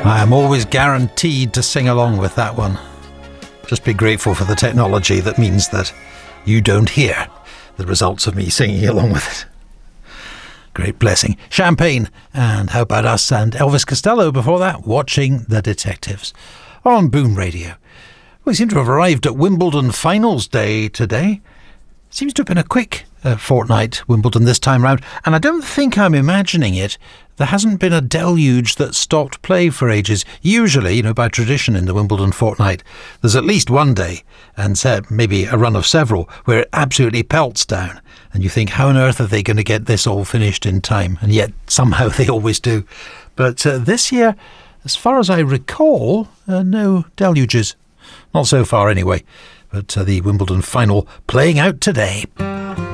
I am always guaranteed to sing along with that one. Just be grateful for the technology that means that you don't hear the results of me singing along with it. Great blessing. Champagne, and How About Us, and Elvis Costello before that, Watching the Detectives on Boom Radio. We seem to have arrived at Wimbledon Finals Day today. Seems to have been a quick fortnight, Wimbledon this time round, and I don't think I'm imagining it. There hasn't been a deluge that stopped play for ages. Usually, by tradition in the Wimbledon fortnight, there's at least one day, and maybe a run of several, where it absolutely pelts down. And you think, how on earth are they going to get this all finished in time? And yet, somehow they always do. But this year, as far as I recall, no deluges. Not so far anyway. But the Wimbledon final playing out today.